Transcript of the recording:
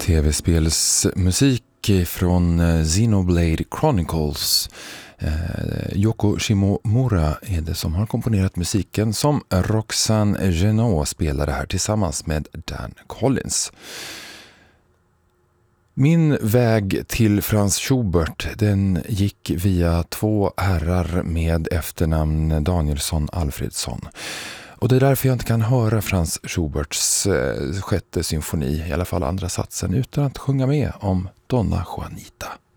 tv-spelsmusik från Xenoblade Chronicles. Yoko Shimomura är det som har komponerat musiken som Roxane Genot spelade här tillsammans med Dan Collins. Min väg till Franz Schubert, den gick via två herrar med efternamn Danielsson Alfredsson. Och det är därför jag inte kan höra Franz Schuberts sjätte symfoni, i alla fall andra satsen, utan att sjunga med om Donna Juanita.